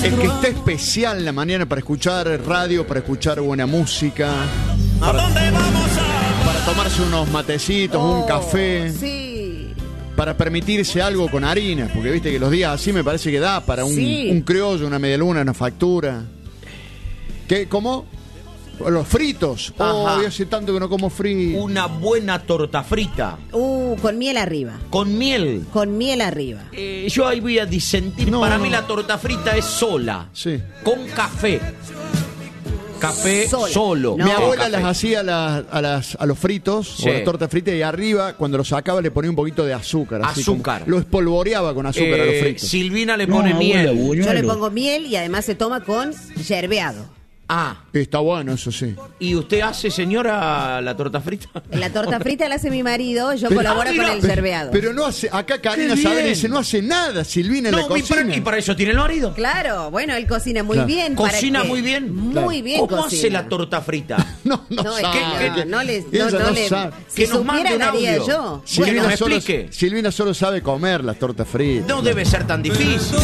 Que esté especial la mañana para escuchar radio, para escuchar buena música. ¿A dónde vamos Para tomarse unos matecitos, un café. Sí. Para permitirse algo con harinas, porque viste que los días así me parece que da para un criollo, una medialuna, una factura. ¿Qué? ¿Cómo? Los fritos. Ajá. Hace tanto que no como frito. Una buena torta frita. Con miel arriba. Con miel. Con miel arriba. Yo ahí voy a disentir. No, Para no. mí la torta frita es sola. Sí. Con café. Café Sola. solo. No. Mi Con abuela café. las hacía a los fritos, Sí. o las tortas fritas, y arriba, cuando los sacaba, le ponía un poquito de azúcar. Así Azúcar. como lo espolvoreaba con azúcar a los fritos. Silvina le pone miel. Yo le pongo miel y además se toma con yerbeado. Ah, Está bueno, eso sí. ¿y usted hace, señora, la torta frita? La torta frita la hace mi marido, yo Pero- colaboro con el yerbeado. Pero no hace, acá Karina Qué Saavedra bien. dice, no hace nada, Silvina, en la No, y cocina. para eso tiene el marido. Claro, bueno, él cocina muy Claro. bien. Cocina ¿para qué? muy bien. Muy bien ¿Cómo cocina. hace la torta frita? No No, es sabe. que no les... Ella No, no le- sabe. Si Que nos mande supiera, un la haría audio. yo. Silvina, Bueno, me solo, explique. Silvina solo sabe comer las tortas fritas. No debe ser tan difícil.